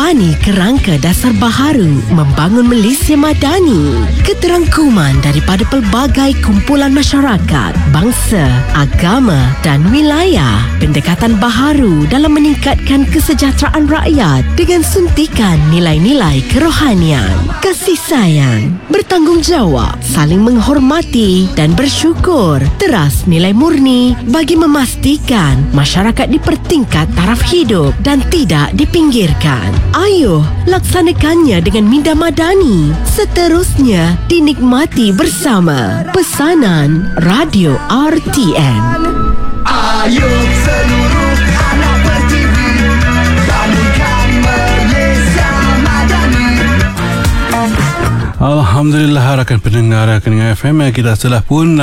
Kompani Kerangka Dasar Baharu membangun Malaysia Madani. Keterangkuman daripada pelbagai kumpulan masyarakat, bangsa, agama dan wilayah. Pendekatan baharu dalam meningkatkan kesejahteraan rakyat dengan suntikan nilai-nilai kerohanian, kasih sayang, bertanggungjawab, saling menghormati dan bersyukur. Teras nilai murni bagi memastikan masyarakat dipertingkat taraf hidup dan tidak dipinggirkan. Ayuh, laksanakannya dengan minda madani. Seterusnya dinikmati bersama. Pesanan Radio RTM. Ayuh seluruh anak pertiwi, bangunkan Malaysia Madani. Alhamdulillah, rakan pendengar Keningan FM, kita telah pun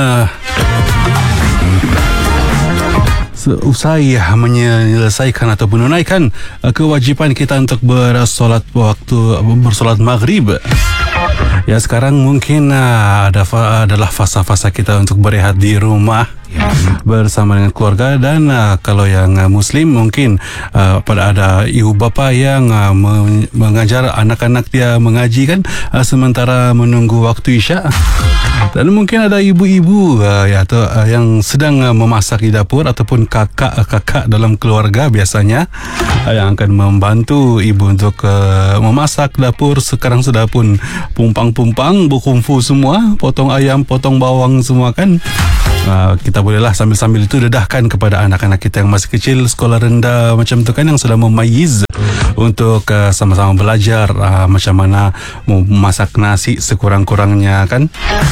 usai menyelesaikan ataupun menunaikan kewajipan kita untuk bersolat maghrib. Ya, sekarang mungkin adalah fasa-fasa kita untuk berehat di rumah bersama dengan keluarga. Dan kalau yang Muslim mungkin pada ada ibu bapa yang mengajar anak-anak dia mengaji kan, sementara menunggu waktu Isya. Dan mungkin ada ibu-ibu atau yang sedang memasak di dapur, ataupun kakak-kakak dalam keluarga biasanya yang akan membantu ibu untuk memasak dapur. Sekarang sudah pun pumpang-pumpang, berkumpul semua, potong ayam, potong bawang semua kan. Kita bolehlah sambil-sambil itu dedahkan kepada anak-anak kita yang masih kecil, sekolah rendah macam tu kan, yang sudah memayiz, untuk sama-sama belajar macam mana memasak nasi sekurang-kurangnya kan.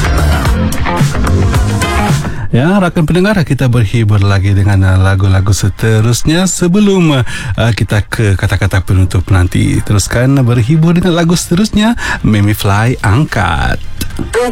Ya, rakan pendengar, kita berhibur lagi dengan lagu-lagu seterusnya sebelum kita ke kata-kata penutup nanti. Teruskan berhibur dengan lagu seterusnya, Mimi Fly Angkat.